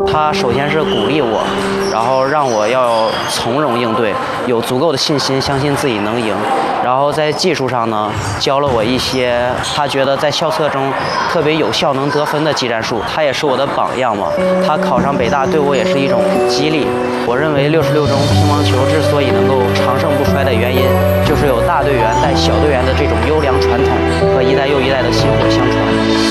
他首先是鼓励我，然后让我要从容应对，有足够的信心，相信自己能赢。然后在技术上呢，教了我一些他觉得在校测中特别有效能得分的技战术。他也是我的榜样嘛，他考上北大对我也是一种激励。我认为66中乒乓球之所以能够长盛不衰的原因，就是有大队员带小队员的这种优良传统和一代又一代的薪火相传。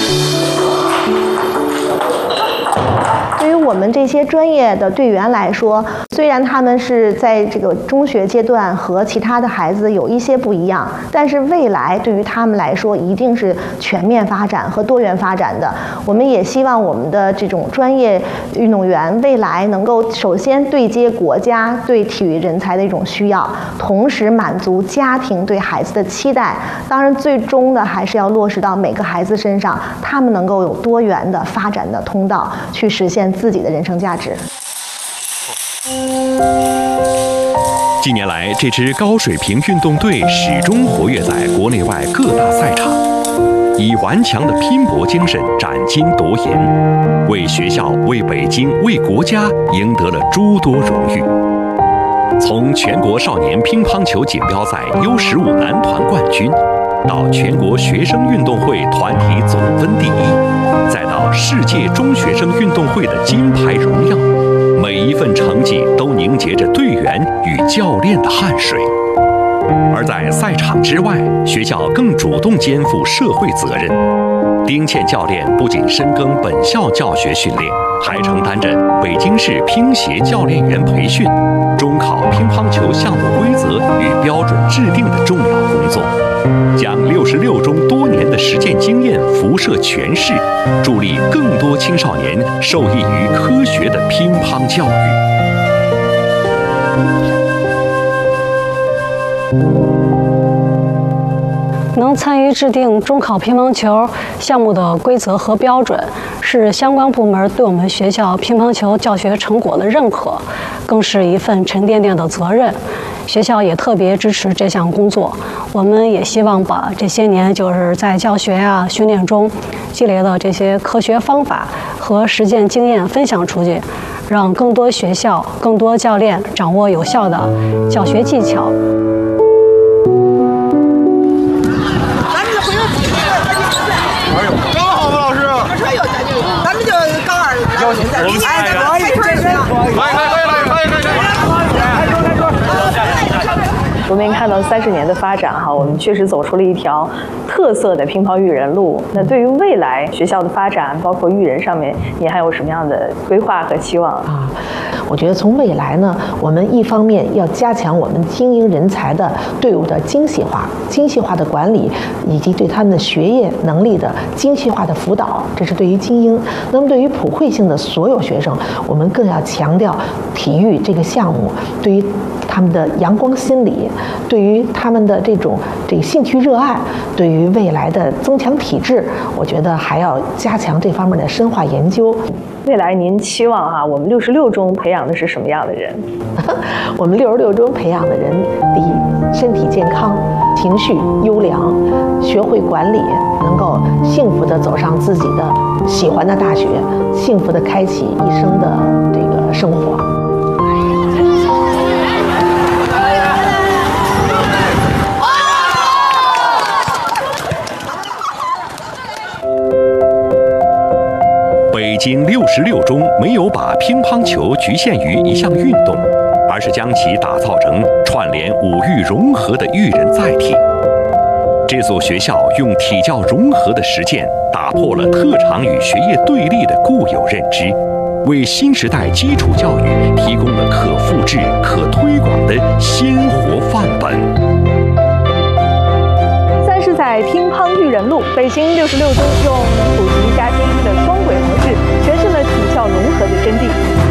对于我们这些专业的队员来说，虽然他们是在这个中学阶段和其他的孩子有一些不一样，但是未来对于他们来说一定是全面发展和多元发展的。我们也希望我们的这种专业运动员未来能够首先对接国家对体育人才的一种需要，同时满足家庭对孩子的期待。当然，最终的还是要落实到每个孩子身上，他们能够有多元的发展的通道，去实现自己的人生价值。 近年来，这支高水平运动队始终活跃在国内外各大赛场，以顽强的拼搏精神斩金夺银，为学校、为北京、为国家赢得了诸多荣誉。从全国少年乒乓球锦标赛U15男团冠军，到全国学生运动会团体总分第一，再到世界中学生运动会的金牌荣耀，每一份成绩都凝结着队员与教练的汗水。而在赛场之外，学校更主动肩负社会责任。丁倩教练不仅深耕本校教学训练，还承担着北京市乒协教练员培训、中考乒乓球项目规则与标准制定的重要工作，将66中多年的实践经验辐射全市，助力更多青少年受益于科学的乒乓教育。 能参与制定中考乒乓球项目的规则和标准，是相关部门对我们学校乒乓球教学成果的认可，更是一份沉甸甸的责任。学校也特别支持这项工作。我们也希望把这些年就是在教学训练中积累的这些科学方法和实践经验分享出去，让更多学校、更多教练掌握有效的教学技巧。 刚好吗，老师？咱们就高二，明年咱们可以这样。 我们看到30年的发展哈，我们确实走出了一条特色的乒乓育人路。那对于未来学校的发展，包括育人上面，你还有什么样的规划和期望啊？ 我觉得从未来呢，我们一方面要加强我们精英人才的队伍的精细化的管理，以及对他们的学业能力的精细化的辅导，这是对于精英。那么对于普惠性的所有学生，我们更要强调体育这个项目对于他们的阳光心理，对于他们的这个兴趣热爱，对于未来的增强体质，我觉得还要加强这方面的深化研究。 未来您期望我们66中培养的是什么样的人？ 我们66中培养的人，第一，身体健康，情绪优良，学会管理，能够幸福地走上自己的喜欢的大学，幸福地开启一生的这个生活。 北京66中没有把乒乓球局限于一项运动，而是将其打造成串联五育融合的育人载体。这所学校用体教融合的实践，打破了特长与学业对立的固有认知，为新时代基础教育提供了可复制、可推广的鲜活范本。 30载乒乓育人路，北京66中用普及加精英的双轨模式，诠释了体校融合的真谛。